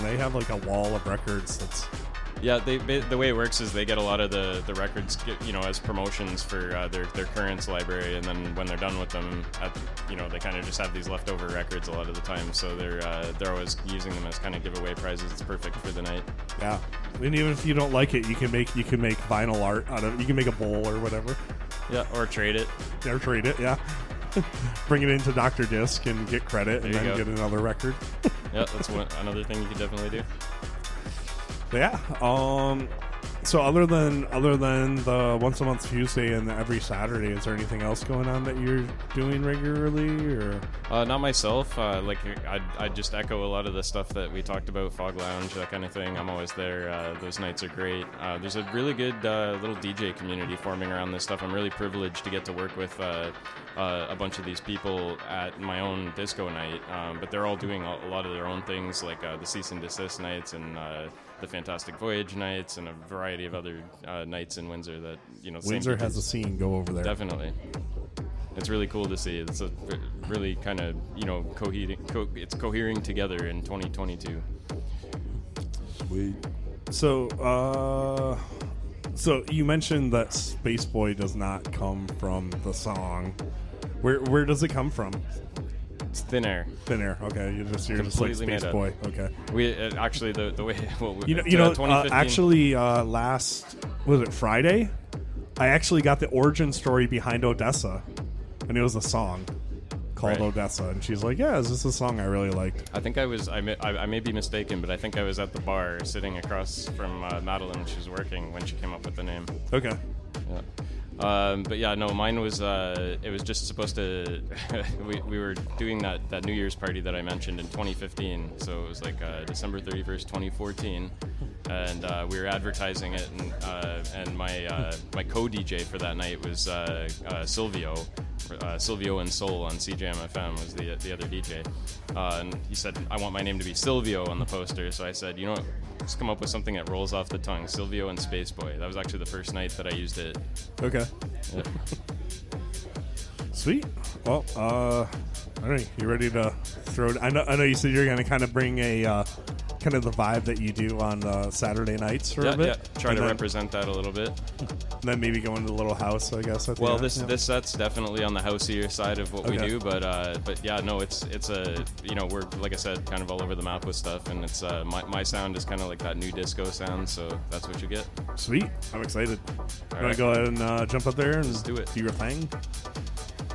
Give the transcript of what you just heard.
and they have like a wall of records that's... Yeah, the way it works is they get a lot of the records, as promotions for their current library, and then when they're done with them, they kind of just have these leftover records a lot of the time. So they're always using them as kind of giveaway prizes. It's perfect for the night. Yeah, and even if you don't like it, you can make vinyl art out of it. You can make a bowl or whatever. Yeah, or trade it. Or trade it. Yeah. Bring it into Dr. Disc and get credit, and then get another record. Yeah, that's another thing you could definitely do. Yeah. So other than the once a month Tuesday and every Saturday, is there anything else going on that you're doing regularly, or? Not myself. I just echo a lot of the stuff that we talked about, Fog Lounge, that kind of thing. I'm always there. Those nights are great. There's a really good little DJ community forming around this stuff. I'm really privileged to get to work with a bunch of these people at my own disco night, but they're all doing a lot of their own things, like the Cease and Desist nights and the Fantastic Voyage nights and a variety of other nights in Windsor that, Windsor has a scene. Go over there. Definitely. It's really cool to see. It's a really kind of, it's cohering together in 2022. Sweet. So you mentioned that Space Boy does not come from the song. Where does it come from? It's Thin Air. Thin Air. Okay, you're just like Space Boy. Okay. We actually the way last was it Friday? I actually got the origin story behind Odessa, and it was a song called Odessa, and she's like, "Yeah, this is a song I really liked." I think I may be mistaken, but I think I was at the bar sitting across from Madeline. She was working when she came up with the name. Okay. Yeah. But yeah, no, mine was, it was just supposed to, we were doing that New Year's party that I mentioned in 2015, so it was like December 31st, 2014, and we were advertising it, and my co-DJ for that night was Silvio and Soul on CJM FM was the other DJ, and he said, I want my name to be Silvio on the poster, so I said, you know what, let's come up with something that rolls off the tongue, Silvio and Space Boy. That was actually the first night that I used it. Okay. Yeah. Sweet. Well, all right, you ready to throw it? I know you said you're going to kind of bring a kind of the vibe that you do on Saturday nights for a bit. Yeah, try to represent that a little bit. And then maybe go into the little house, I guess. Well, this set's definitely on the houseier side of what we do, but yeah, no, it's a we're, like I said, kind of all over the map with stuff, and it's my sound is kind of like that new disco sound, so that's what you get. Sweet, I'm excited. You want to go ahead and jump up there and do it? Do your thing.